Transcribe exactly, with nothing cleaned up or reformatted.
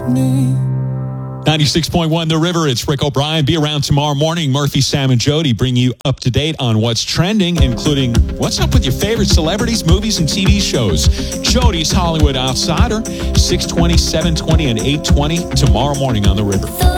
ninety-six point one The River. It's Rick O'Brien. Be around tomorrow morning. Murphy, Sam, and Jody bring you up to date on what's trending, including what's up with your favorite celebrities, movies, and T V shows. Jody's Hollywood Outsider, six twenty, seven twenty, and eight twenty tomorrow morning on The River.